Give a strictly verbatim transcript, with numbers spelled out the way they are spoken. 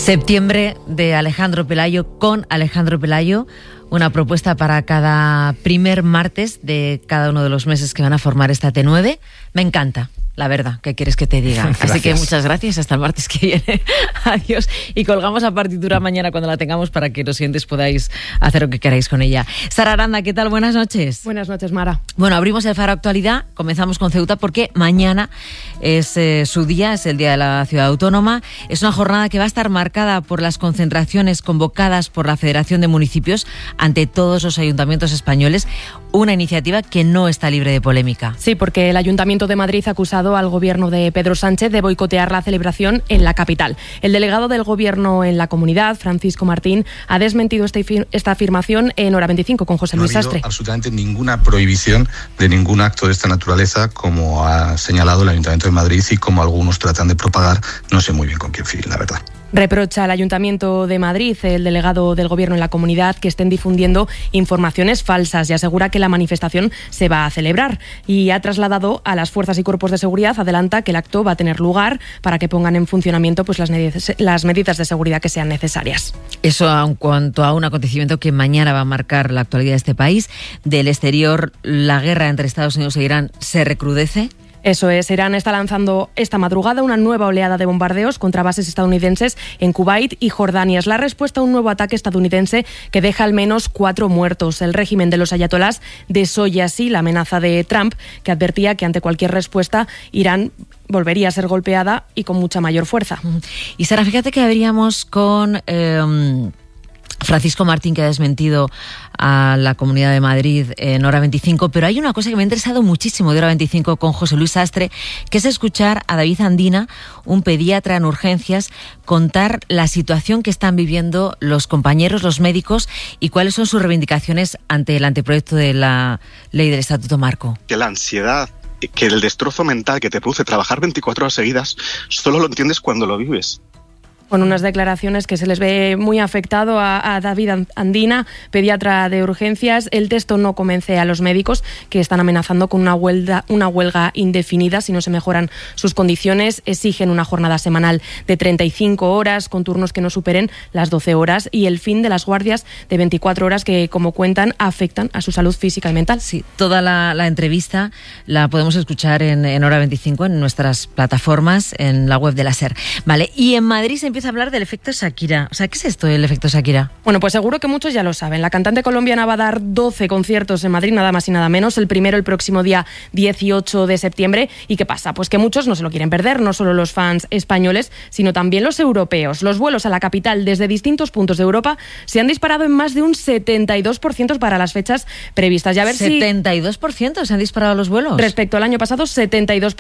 Septiembre de Alejandro Pelayo con Alejandro Pelayo, una propuesta para cada primer martes de cada uno de los meses que van a formar esta T nueve. Me encanta, la verdad, ¿qué quieres que te diga? Gracias. Así que muchas gracias, hasta el martes que viene. Adiós. Y colgamos la partitura mañana cuando la tengamos para que los siguientes podáis hacer lo que queráis con ella. Sara Aranda, ¿qué tal? Buenas noches. Buenas noches, Mara. Bueno, abrimos el Faro Actualidad, comenzamos con Ceuta porque mañana es eh, su día, es el Día de la Ciudad Autónoma. Es una jornada que va a estar marcada por las concentraciones convocadas por la Federación de Municipios ante todos los ayuntamientos españoles, una iniciativa que no está libre de polémica. Sí, porque el Ayuntamiento de Madrid ha acusado al gobierno de Pedro Sánchez de boicotear la celebración en la capital. El delegado del gobierno en la comunidad, Francisco Martín, ha desmentido esta, esta afirmación en Hora veinticinco con José Luis Sastre. No ha habido absolutamente ninguna prohibición de ningún acto de esta naturaleza, como ha señalado el Ayuntamiento de Madrid y como algunos tratan de propagar. No sé muy bien con qué fin, la verdad. Reprocha al Ayuntamiento de Madrid, el delegado del Gobierno en la comunidad, que estén difundiendo informaciones falsas y asegura que la manifestación se va a celebrar. Y ha trasladado a las fuerzas y cuerpos de seguridad, adelanta que el acto va a tener lugar para que pongan en funcionamiento pues, las, medidas, las medidas de seguridad que sean necesarias. Eso en cuanto a un acontecimiento que mañana va a marcar la actualidad de este país. Del exterior, la guerra entre Estados Unidos e Irán se recrudece. Eso es, Irán está lanzando esta madrugada una nueva oleada de bombardeos contra bases estadounidenses en Kuwait y Jordania. Es la respuesta a un nuevo ataque estadounidense que deja al menos cuatro muertos. El régimen de los ayatolás desoye así la amenaza de Trump, que advertía que ante cualquier respuesta Irán volvería a ser golpeada y con mucha mayor fuerza. Y Sara, fíjate que habríamos con Eh... Francisco Martín, que ha desmentido a la Comunidad de Madrid en Hora veinticinco, pero hay una cosa que me ha interesado muchísimo de Hora veinticinco con José Luis Sastre, que es escuchar a David Andina, un pediatra en urgencias, contar la situación que están viviendo los compañeros, los médicos, y cuáles son sus reivindicaciones ante el anteproyecto de la ley del Estatuto Marco. Que la ansiedad, que el destrozo mental que te produce trabajar veinticuatro horas seguidas, solo lo entiendes cuando lo vives. Con unas declaraciones que se les ve muy afectado a, a David Andina, pediatra de urgencias. El texto no convence a los médicos, que están amenazando con una huelga, una huelga indefinida si no se mejoran sus condiciones. Exigen una jornada semanal de treinta y cinco horas, con turnos que no superen las doce horas, y el fin de las guardias de veinticuatro horas que, como cuentan, afectan a su salud física y mental. Sí, toda la, la entrevista la podemos escuchar en, en Hora veinticinco, en nuestras plataformas, en la web de la SER. Vale, y en Madrid se empieza a hablar del efecto Shakira. O sea, ¿qué es esto del efecto Shakira? Bueno, pues seguro que muchos ya lo saben. La cantante colombiana va a dar doce conciertos en Madrid, nada más y nada menos. El primero el próximo día dieciocho de septiembre. ¿Y qué pasa? Pues que muchos no se lo quieren perder, no solo los fans españoles, sino también los europeos. Los vuelos a la capital desde distintos puntos de Europa se han disparado en más de un setenta y dos por ciento para las fechas previstas. Y a ver ¿setenta y dos por ciento si... se han disparado los vuelos? Respecto al año pasado, setenta y dos por ciento.